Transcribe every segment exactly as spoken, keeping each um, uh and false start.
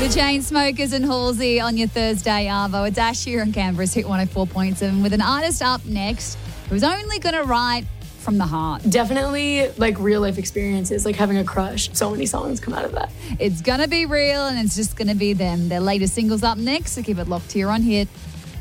The Chainsmokers and Halsey on your Thursday Arvo. It's Ash here on Canberra's Hit one oh four point seven with an artist up next who's only going to write from the heart. Definitely like real life experiences, like having a crush. So many songs come out of that. It's going to be real and it's just going to be them. Their latest single's up next, so keep it locked here on Hit.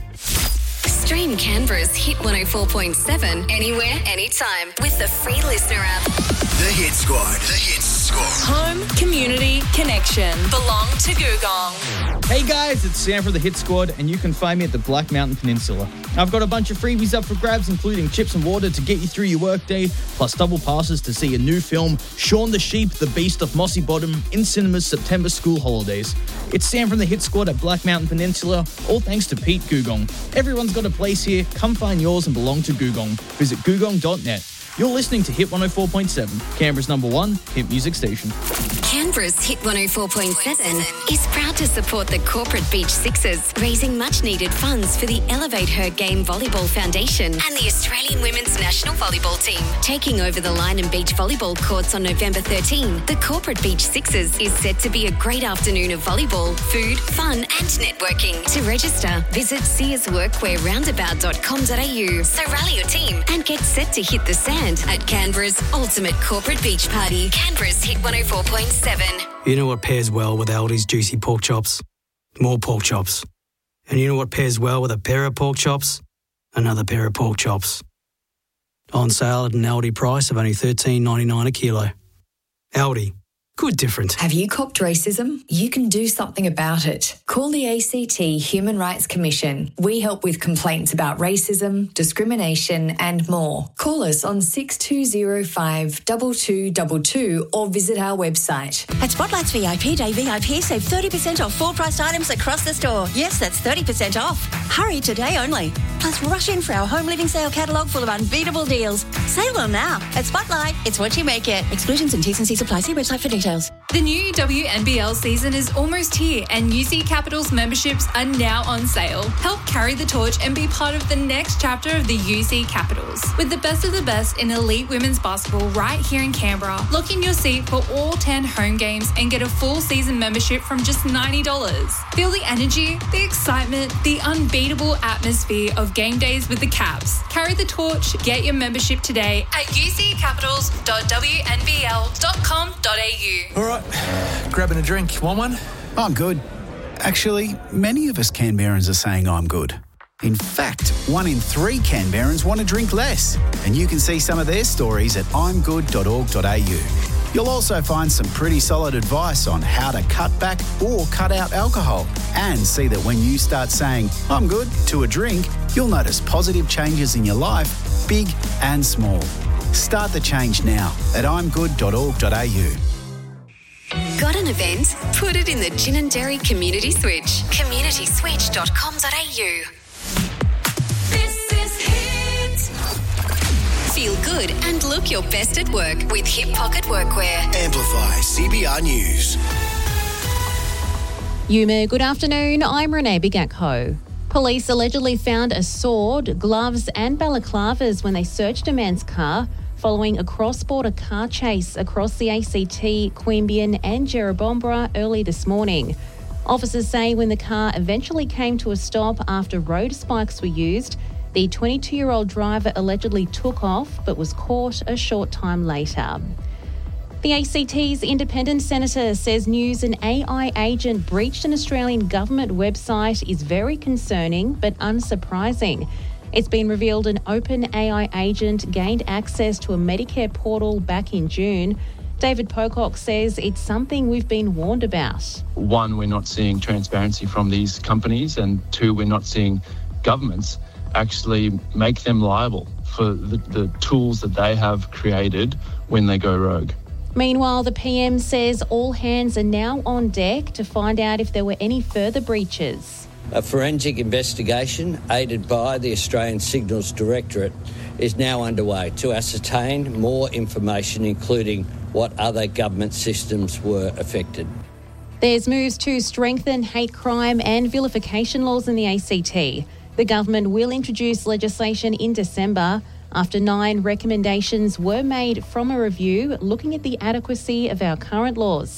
Stream Canberra's Hit one oh four point seven anywhere, anytime with the free listener app. The Hit Squad. The Hit Squad. Home, community, connection. Belong to Googong. Hey guys, it's Sam from the Hit Squad, and you can find me at the Black Mountain Peninsula. I've got a bunch of freebies up for grabs, including chips and water to get you through your workday, plus double passes to see a new film, Shaun the Sheep, the Beast of Mossy Bottom, in cinemas September school holidays. It's Sam from the Hit Squad at Black Mountain Peninsula, all thanks to Pete Googong. Everyone's got a place here. Come find yours and belong to Googong. Visit googong dot net. You're listening to Hit one oh four point seven, Canberra's number one hit music station. Canberra's Hit one oh four point seven is proud to support the Corporate Beach Sixers, raising much-needed funds for the Elevate Her Game Volleyball Foundation and the Australian Women's National Volleyball Team. Taking over the Line and Beach volleyball courts on November thirteenth, the Corporate Beach Sixers is set to be a great afternoon of volleyball, food, fun and networking. To register, visit sears workwear roundabout dot com dot a u. So rally your team and get set to hit the sand at Canberra's ultimate corporate beach party. Canberra's Hit one oh four point seven. You know what pairs well with Aldi's juicy pork chops? More pork chops. And you know what pairs well with a pair of pork chops? Another pair of pork chops. On sale at an Aldi price of only thirteen ninety-nine a kilo. Aldi. Good different. Have you copped racism? You can do something about it. Call the A C T Human Rights Commission. We help with complaints about racism, discrimination and more. Call us on six two zero five two two two two or visit our website. At Spotlight's V I P Day V I P, save thirty percent off full-priced items across the store. Yes, that's thirty percent off. Hurry today only. Plus, rush in for our home living sale catalogue full of unbeatable deals. Save them now. At Spotlight, it's what you make it. Exclusions and T's and C's apply. See website for details. The new W N B L season is almost here and U C Capitals memberships are now on sale. Help carry the torch and be part of the next chapter of the U C Capitals. With the best of the best in elite women's basketball right here in Canberra, lock in your seat for all ten home games and get a full season membership from just ninety dollars. Feel the energy, the excitement, the unbeatable atmosphere of game days with the Caps. Carry the torch, get your membership today at u c capitals dot w n b l dot com dot a u. All right, grabbing a drink. Want one? I'm good. Actually, many of us Canberrans are saying I'm good. In fact, one in three Canberrans want to drink less. And you can see some of their stories at i'm good dot org dot a u. You'll also find some pretty solid advice on how to cut back or cut out alcohol. And see that when you start saying, I'm good, to a drink, you'll notice positive changes in your life, big and small. Start the change now at i'm good dot org dot a u. Got an event? Put it in the Gin and Dairy Community Switch. community switch dot com dot a u. This is Hit. Feel good and look your best at work with Hip Pocket Workwear. Amplify C B R News. Yuma, good afternoon. I'm Renee Bigakho. Police allegedly found a sword, gloves and balaclavas when they searched a man's car following a cross-border car chase across the A C T, Queanbeyan and Jerrabomberra early this morning. Officers say when the car eventually came to a stop after road spikes were used, the twenty-two-year-old driver allegedly took off but was caught a short time later. The A C T's independent senator says news an A I agent breached an Australian government website is very concerning but unsurprising. It's been revealed an open A I agent gained access to a Medicare portal back in June. David Pocock says it's something we've been warned about. One, we're not seeing transparency from these companies, and two, we're not seeing governments actually make them liable for the, the tools that they have created when they go rogue. Meanwhile, the P M says all hands are now on deck to find out if there were any further breaches. A forensic investigation, aided by the Australian Signals Directorate, is now underway to ascertain more information, including what other government systems were affected. There's moves to strengthen hate crime and vilification laws in the A C T. The government will introduce legislation in December after nine recommendations were made from a review looking at the adequacy of our current laws.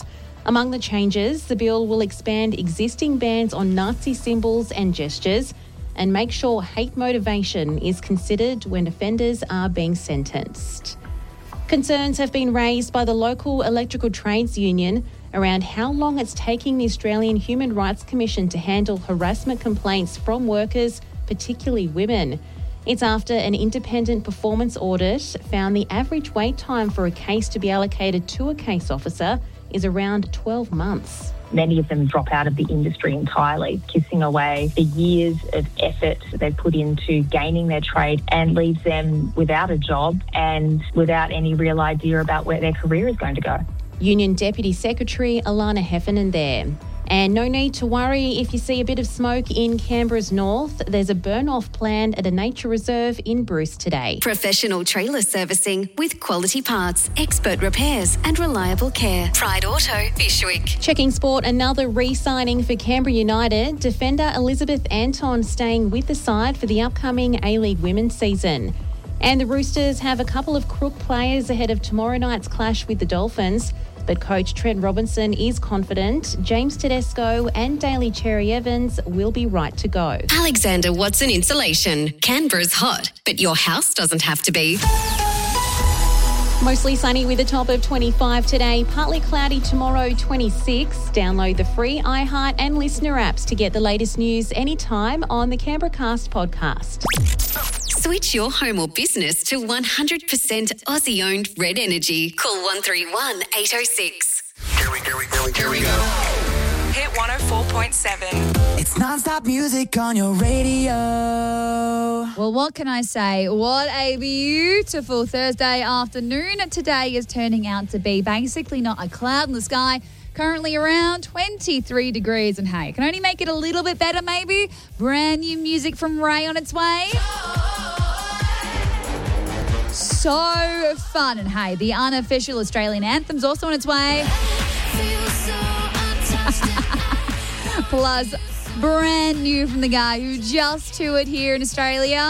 Among the changes, the bill will expand existing bans on Nazi symbols and gestures and make sure hate motivation is considered when offenders are being sentenced. Concerns have been raised by the local electrical trades union around how long it's taking the Australian Human Rights Commission to handle harassment complaints from workers, particularly women. It's after an independent performance audit found the average wait time for a case to be allocated to a case officer is around twelve months. Many of them drop out of the industry entirely, kissing away the years of effort they've put into gaining their trade, and leaves them without a job and without any real idea about where their career is going to go. Union Deputy Secretary Alana Heffernan there. And no need to worry if you see a bit of smoke in Canberra's north. There's a burn-off planned at a nature reserve in Bruce today. Professional trailer servicing with quality parts, expert repairs and reliable care. Pride Auto, Fishwick. Checking sport, another re-signing for Canberra United. Defender Elizabeth Anton staying with the side for the upcoming A-League Women's season. And the Roosters have a couple of crook players ahead of tomorrow night's clash with the Dolphins. But coach Trent Robinson is confident James Tedesco and Daly Cherry-Evans will be right to go. Alexander Watson Insulation. Canberra's hot, but your house doesn't have to be. Mostly sunny with a top of twenty-five today. Partly cloudy tomorrow, twenty-six. Download the free iHeart and Listener apps to get the latest news anytime on the Canberra Cast podcast. Switch your home or business to one hundred percent Aussie-owned Red Energy. Call one three one, eight oh six. Here we, here we, here we, here we go. Hit one oh four point seven. It's non-stop music on your radio. Well, what can I say? What a beautiful Thursday afternoon today is turning out to be. Basically not a cloud in the sky. Currently around twenty-three degrees. And hey, it can only make it a little bit better maybe. Brand new music from Ray on its way. So fun. And hey, the unofficial Australian anthem's also on its way. Plus, brand new from the guy who just toured here in Australia.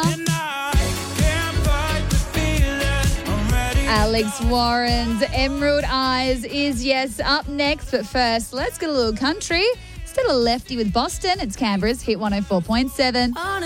Alex Warren's Emerald Eyes is, yes, up next. But first, let's get a little country. Still a lefty with Boston. It's Canberra's Hit one oh four point seven.